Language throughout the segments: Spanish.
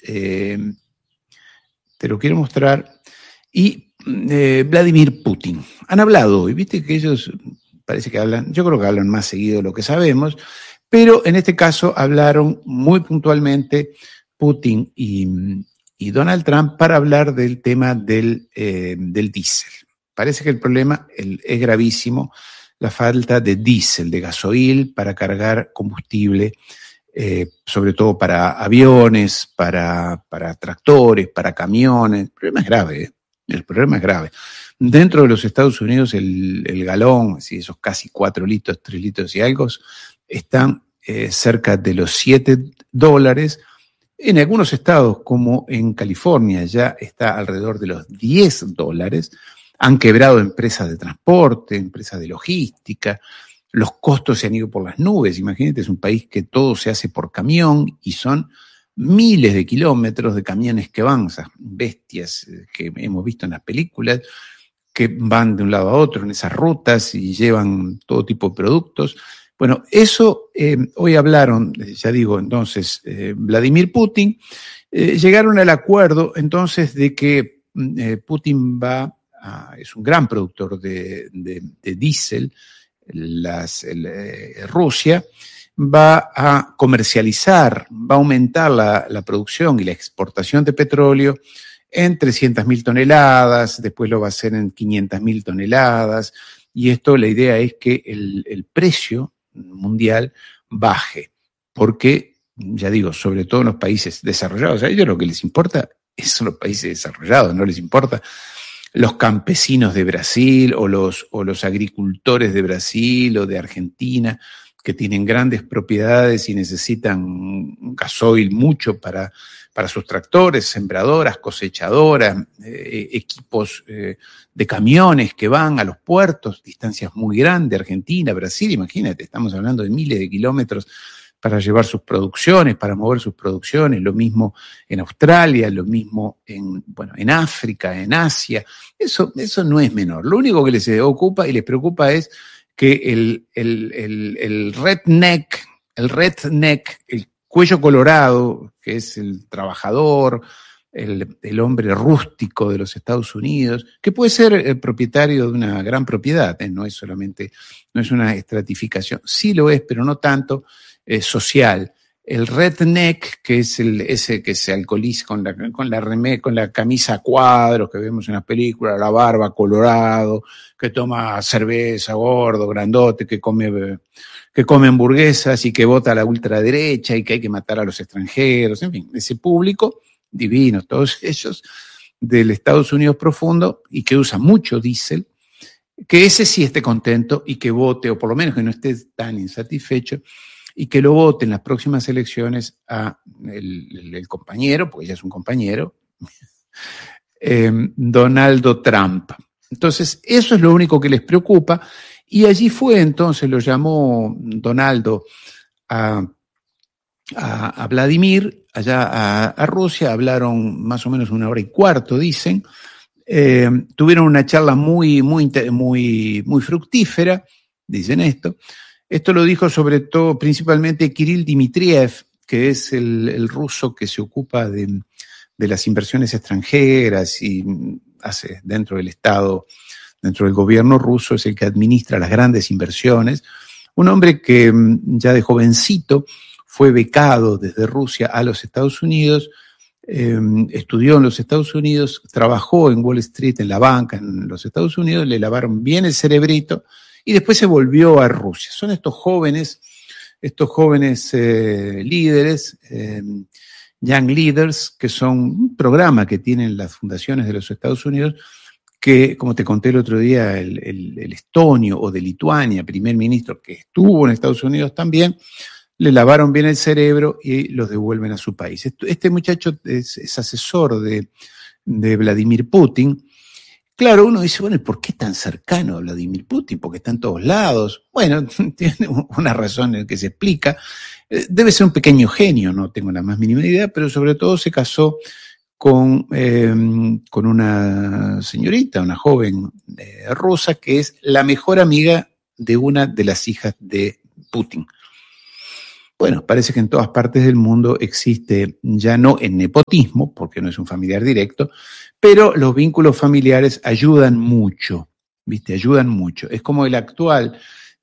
te lo quiero mostrar, y Vladimir Putin. Han hablado hoy, viste que ellos parece que hablan, yo creo que hablan más seguido de lo que sabemos, pero en este caso hablaron muy puntualmente Putin y Donald Trump para hablar del tema del diésel. Parece que el problema es gravísimo, la falta de diésel, de gasoil para cargar combustible, sobre todo para aviones, para tractores, para camiones. El problema es grave, ¿eh? El problema es grave. Dentro de los Estados Unidos el galón, así, esos casi 4 litros, 3 litros y algo, están cerca de los $7. En algunos estados, como en California, ya está alrededor de los $10. Han quebrado empresas de transporte, empresas de logística. Los costos se han ido por las nubes. Imagínate, es un país que todo se hace por camión y son miles de kilómetros de camiones que van, esas bestias que hemos visto en las películas, que van de un lado a otro en esas rutas y llevan todo tipo de productos. Bueno, eso hoy hablaron, ya digo, entonces, Vladimir Putin, llegaron al acuerdo entonces de que Putin es un gran productor de diésel, Rusia va a comercializar, va a aumentar la producción y la exportación de petróleo en 300.000 toneladas, después lo va a hacer en 500.000 toneladas, y esto, la idea es que el precio mundial baje, porque, ya digo, sobre todo en los países desarrollados, a ellos lo que les importa son los países desarrollados, no les importa los campesinos de Brasil o los agricultores de Brasil o de Argentina, que tienen grandes propiedades y necesitan gasoil mucho para sus tractores, sembradoras, cosechadoras, equipos de camiones que van a los puertos, distancias muy grandes, Argentina, Brasil, imagínate, estamos hablando de miles de kilómetros para llevar sus producciones, para mover sus producciones, lo mismo en Australia, lo mismo en África, en Asia. Eso no es menor. Lo único que les ocupa y les preocupa es que el redneck, el cuello colorado, que es el trabajador, el hombre rústico de los Estados Unidos, que puede ser el propietario de una gran propiedad, no es una estratificación, sí lo es, pero no tanto social. El redneck, que es ese que se alcoholiza con la camisa a cuadros que vemos en las películas, la barba colorado, que toma cerveza, gordo, grandote, que come hamburguesas y que vota a la ultraderecha y que hay que matar a los extranjeros, en fin, ese público divino, todos ellos del Estados Unidos profundo y que usa mucho diésel, que ese sí esté contento y que vote, o por lo menos que no esté tan insatisfecho, y que lo vote en las próximas elecciones a el compañero, porque ya es un compañero, Donald Trump. Entonces, eso es lo único que les preocupa, y allí fue entonces, lo llamó Donaldo a Vladimir, allá a Rusia, hablaron más o menos 1 hora y cuarto, dicen, tuvieron una charla muy fructífera, dicen esto. Esto lo dijo sobre todo, principalmente Kirill Dmitriev, que es el ruso que se ocupa de las inversiones extranjeras y hace dentro del Estado, dentro del gobierno ruso, es el que administra las grandes inversiones. Un hombre que ya de jovencito fue becado desde Rusia a los Estados Unidos, estudió en los Estados Unidos, trabajó en Wall Street, en la banca en los Estados Unidos, le lavaron bien el cerebrito, y después se volvió a Rusia. Son estos jóvenes líderes, Young Leaders, que son un programa que tienen las fundaciones de los Estados Unidos, que, como te conté el otro día, el estonio o de Lituania, primer ministro, que estuvo en Estados Unidos también, le lavaron bien el cerebro y los devuelven a su país. Este muchacho es asesor de Vladimir Putin. Claro, uno dice, bueno, ¿y por qué tan cercano a Vladimir Putin? Porque está en todos lados. Bueno, tiene una razón en que se explica. Debe ser un pequeño genio, no tengo la más mínima idea, pero sobre todo se casó con una señorita, una joven rusa, que es la mejor amiga de una de las hijas de Putin. Bueno, parece que en todas partes del mundo existe ya no el nepotismo, porque no es un familiar directo, pero los vínculos familiares ayudan mucho, ¿viste? Ayudan mucho. Es como el actual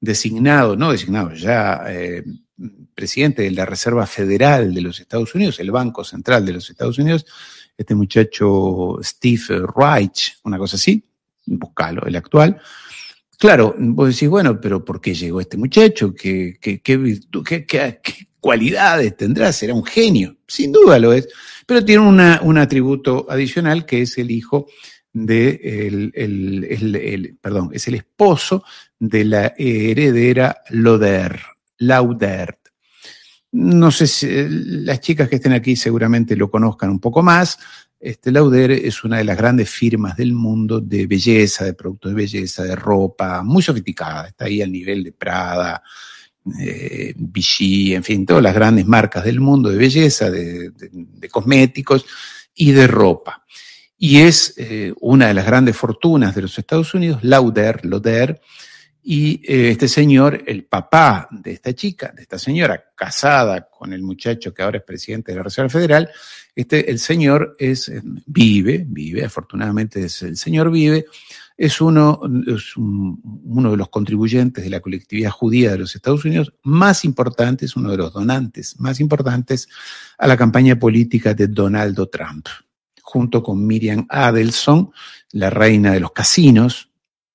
presidente de la Reserva Federal de los Estados Unidos, el Banco Central de los Estados Unidos, este muchacho Steve Reich, una cosa así, buscalo, el actual. Claro, vos decís, bueno, pero ¿por qué llegó este muchacho? ¿Qué virtud, qué cualidades tendrá? ¿Será un genio? Sin duda lo es, pero tiene un atributo adicional que es el hijo de es el esposo de la heredera Laudert. No sé si las chicas que estén aquí seguramente lo conozcan un poco más. Lauder es una de las grandes firmas del mundo de belleza, de productos de belleza, de ropa, muy sofisticada. Está ahí al nivel de Prada, Vichy, en fin, todas las grandes marcas del mundo de belleza, de cosméticos y de ropa. Y es una de las grandes fortunas de los Estados Unidos, Lauder, y este señor, el papá de esta chica, de esta señora, casada con el muchacho que ahora es presidente de la Reserva Federal, el señor vive, afortunadamente el señor vive, es uno de los contribuyentes de la colectividad judía de los Estados Unidos más importantes, uno de los donantes más importantes a la campaña política de Donald Trump, junto con Miriam Adelson, la reina de los casinos,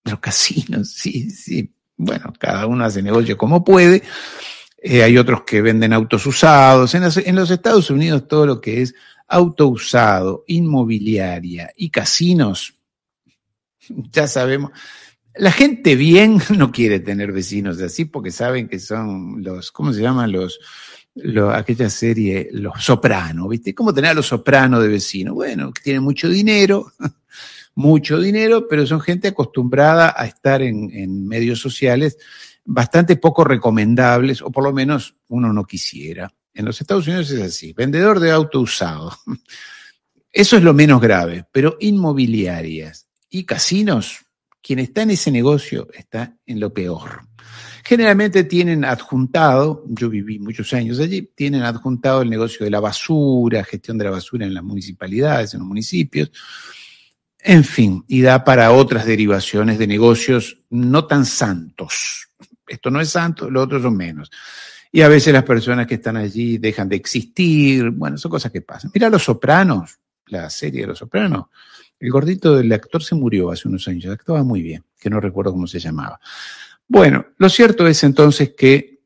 sí. Bueno, cada uno hace negocio como puede. Hay otros que venden autos usados. En los Estados Unidos todo lo que es auto usado, inmobiliaria y casinos, ya sabemos. La gente bien no quiere tener vecinos así porque saben que son ¿cómo se llaman aquella serie, Los Soprano, ¿viste? ¿Cómo tener a Los Soprano de vecino? Bueno, que tienen mucho dinero, pero son gente acostumbrada a estar en medios sociales bastante poco recomendables, o por lo menos uno no quisiera. En los Estados Unidos es así, vendedor de auto usado. Eso es lo menos grave, pero inmobiliarias y casinos, quien está en ese negocio está en lo peor. Generalmente tienen adjuntado, yo viví muchos años allí, tienen adjuntado el negocio de la basura, gestión de la basura en las municipalidades, en los municipios, en fin, y da para otras derivaciones de negocios no tan santos. Esto no es santo, los otros son menos. Y a veces las personas que están allí dejan de existir. Bueno, son cosas que pasan. Mira Los Sopranos, la serie de Los Sopranos. El gordito del actor se murió hace unos años, actuaba muy bien, que no recuerdo cómo se llamaba. Bueno, lo cierto es entonces que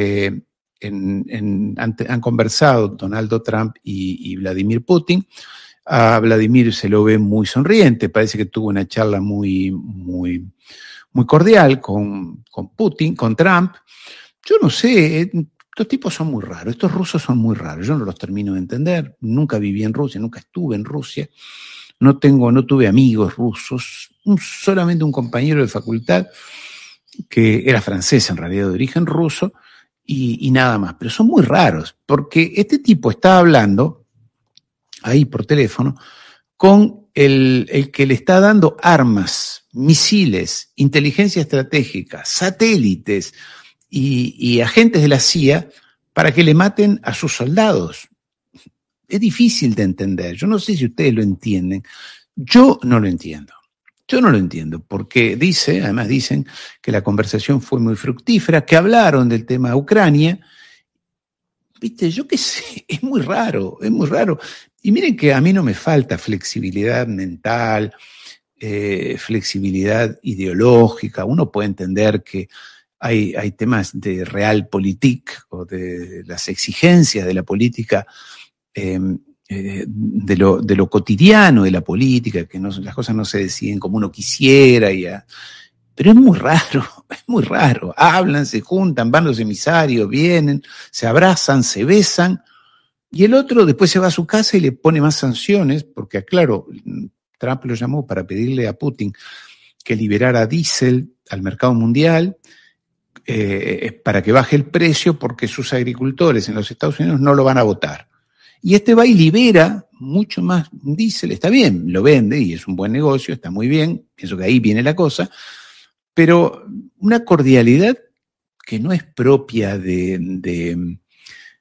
han conversado Donald Trump y Vladimir Putin. A Vladimir se lo ve muy sonriente, parece que tuvo una charla muy cordial con Putin, con Trump. Yo no sé, estos tipos son muy raros, estos rusos son muy raros, yo no los termino de entender, nunca viví en Rusia, nunca estuve en Rusia, no tuve amigos rusos, solamente un compañero de facultad que era francés en realidad de origen ruso y nada más, pero son muy raros, porque este tipo está hablando ahí por teléfono, con el que le está dando armas, misiles, inteligencia estratégica, satélites y agentes de la CIA para que le maten a sus soldados. Es difícil de entender. Yo no sé si ustedes lo entienden. Yo no lo entiendo. Porque además dicen que la conversación fue muy fructífera, que hablaron del tema Ucrania. Viste, yo qué sé, es muy raro. Y miren que a mí no me falta flexibilidad mental, flexibilidad ideológica. Uno puede entender que hay temas de realpolitik o de las exigencias de la política, de lo cotidiano de la política, que las cosas no se deciden como uno quisiera. Pero es muy raro. Hablan, se juntan, van los emisarios, vienen, se abrazan, se besan, y el otro después se va a su casa y le pone más sanciones, porque, claro, Trump lo llamó para pedirle a Putin que liberara diésel al mercado mundial, para que baje el precio, porque sus agricultores en los Estados Unidos no lo van a votar. Y va y libera mucho más diésel, está bien, lo vende y es un buen negocio, está muy bien, pienso que ahí viene la cosa, pero una cordialidad que no es propia de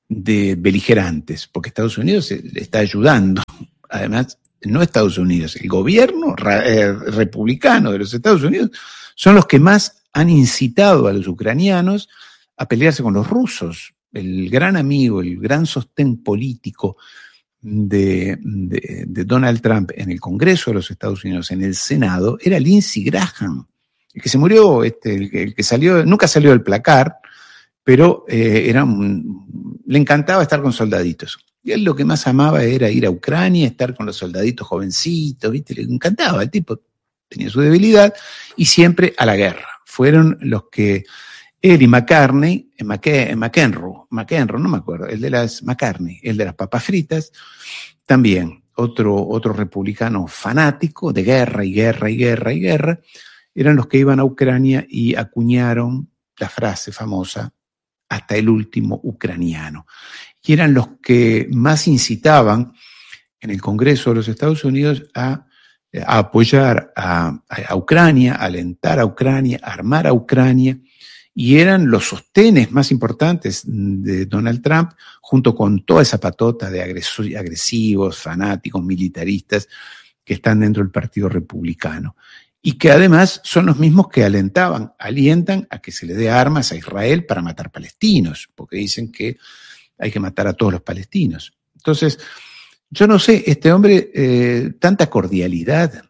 de beligerantes, porque Estados Unidos le está ayudando. Además, no Estados Unidos, el gobierno republicano de los Estados Unidos son los que más han incitado a los ucranianos a pelearse con los rusos. El gran amigo, el gran sostén político de Donald Trump en el Congreso de los Estados Unidos, en el Senado, era Lindsey Graham, el que se murió, el que salió, nunca salió del placar, pero le encantaba estar con soldaditos. Y él lo que más amaba era ir a Ucrania, estar con los soldaditos jovencitos, ¿viste? Le encantaba, el tipo tenía su debilidad, y siempre a la guerra. Fueron los que él y McCartney, McEnroe, no me acuerdo, el de las papas fritas, también otro republicano fanático de guerra y guerra y guerra y guerra, eran los que iban a Ucrania y acuñaron la frase famosa, hasta el último ucraniano. Y eran los que más incitaban en el Congreso de los Estados Unidos a apoyar a Ucrania, a alentar a Ucrania, a armar a Ucrania, y eran los sostenes más importantes de Donald Trump, junto con toda esa patota de agresivos, fanáticos, militaristas que están dentro del Partido Republicano. Y que además son los mismos que alientan a que se le dé armas a Israel para matar palestinos, porque dicen que hay que matar a todos los palestinos. Entonces, yo no sé, este hombre, tanta cordialidad.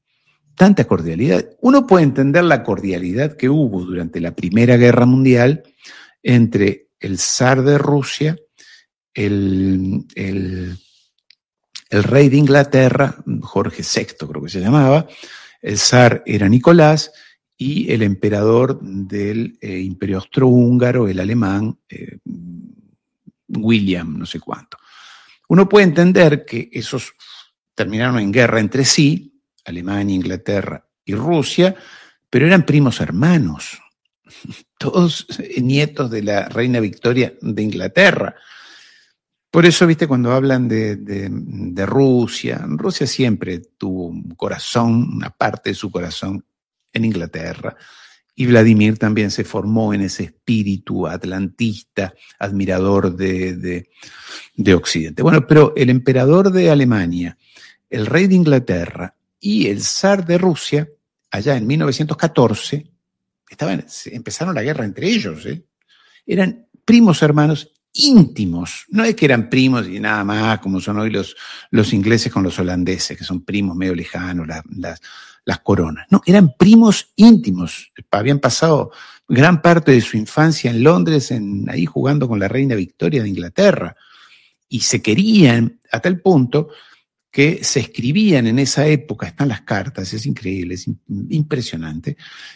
Uno puede entender la cordialidad que hubo durante la Primera Guerra Mundial entre el zar de Rusia, el rey de Inglaterra, Jorge VI creo que se llamaba, el zar era Nicolás, y el emperador del Imperio Austrohúngaro, el alemán, William, no sé cuánto. Uno puede entender que esos terminaron en guerra entre sí, Alemania, Inglaterra y Rusia, pero eran primos hermanos, todos nietos de la reina Victoria de Inglaterra. Por eso, viste, cuando hablan de Rusia siempre tuvo un corazón, una parte de su corazón en Inglaterra. Y Vladimir también se formó en ese espíritu atlantista, admirador de Occidente. Bueno, pero el emperador de Alemania, el rey de Inglaterra y el zar de Rusia, allá en 1914, empezaron la guerra entre ellos. Eran primos hermanos íntimos, no es que eran primos y nada más, como son hoy los ingleses con los holandeses, que son primos medio lejanos, las coronas. No, eran primos íntimos. Habían pasado gran parte de su infancia en Londres, ahí jugando con la reina Victoria de Inglaterra, y se querían a tal punto que se escribían en esa época, están las cartas, es increíble, es impresionante.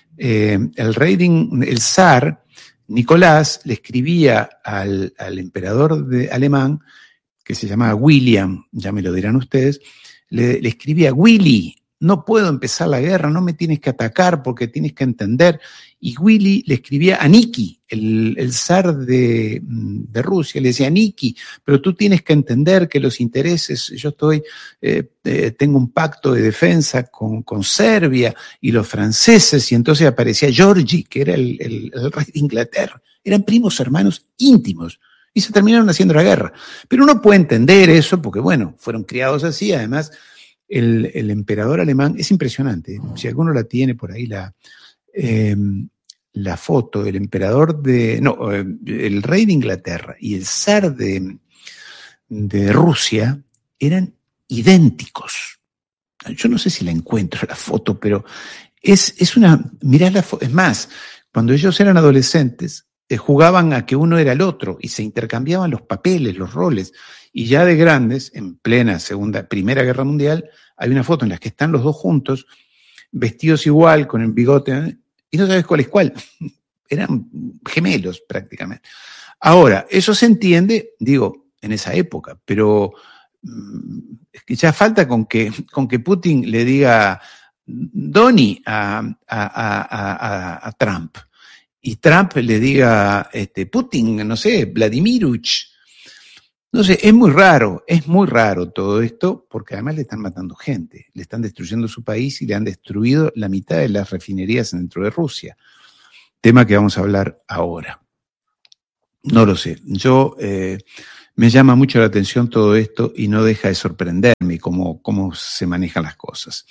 El zar Nicolás le escribía al emperador alemán, que se llamaba William, ya me lo dirán ustedes, le escribía: Willy, no puedo empezar la guerra, no me tienes que atacar porque tienes que entender. Y Willy le escribía a Niki, el zar de Rusia, le decía: Niki, pero tú tienes que entender que los intereses, yo tengo un pacto de defensa con Serbia y los franceses, y entonces aparecía Georgi, que era el rey de Inglaterra. Eran primos hermanos íntimos. Y se terminaron haciendo la guerra. Pero uno puede entender eso porque, bueno, fueron criados así. Además, el emperador alemán es impresionante. Si alguno la tiene por ahí, la foto del emperador el rey de Inglaterra y el zar de Rusia eran idénticos. Yo no sé si la encuentro la foto, pero mirá la foto. Es más, cuando ellos eran adolescentes, jugaban a que uno era el otro y se intercambiaban los papeles, los roles. Y ya de grandes, en plena Primera Guerra Mundial, hay una foto en la que están los dos juntos, vestidos igual, con el bigote, y no sabes cuál es cuál. Eran gemelos prácticamente. Ahora, eso se entiende, digo, en esa época, pero ya falta con que Putin le diga Donny a Trump. Y Trump le diga, Putin, no sé, Vladimirovich. No sé, es muy raro todo esto, porque además le están matando gente, le están destruyendo su país y le han destruido la mitad de las refinerías dentro de Rusia. Tema que vamos a hablar ahora. No lo sé. Me llama mucho la atención todo esto y no deja de sorprenderme cómo se manejan las cosas.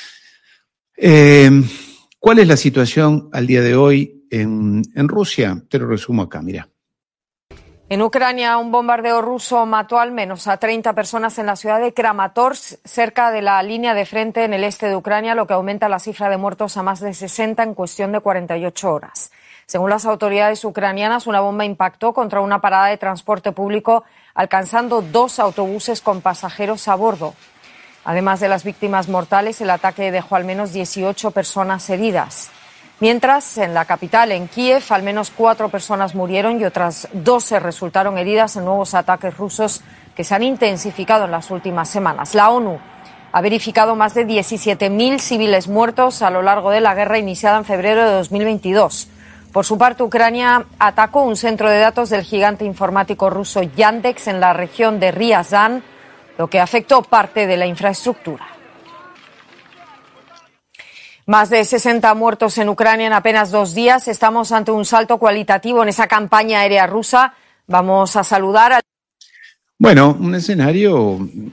¿Cuál es la situación al día de hoy en Rusia? Te lo resumo acá, mira. En Ucrania, un bombardeo ruso mató al menos a 30 personas en la ciudad de Kramatorsk, cerca de la línea de frente en el este de Ucrania, lo que aumenta la cifra de muertos a más de 60 en cuestión de 48 horas. Según las autoridades ucranianas, una bomba impactó contra una parada de transporte público, alcanzando 2 autobuses con pasajeros a bordo. Además de las víctimas mortales, el ataque dejó al menos 18 personas heridas. Mientras, en la capital, en Kiev, al menos 4 personas murieron y otras 12 resultaron heridas en nuevos ataques rusos que se han intensificado en las últimas semanas. La ONU ha verificado más de 17.000 civiles muertos a lo largo de la guerra iniciada en febrero de 2022. Por su parte, Ucrania atacó un centro de datos del gigante informático ruso Yandex en la región de Ryazan, lo que afectó parte de la infraestructura. Más de 60 muertos en Ucrania en apenas 2 días. Estamos ante un salto cualitativo en esa campaña aérea rusa. Vamos a saludar al... Bueno, un escenario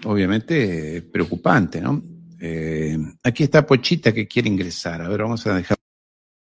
obviamente preocupante, ¿no? Aquí está Pochita que quiere ingresar. A ver, vamos a dejar...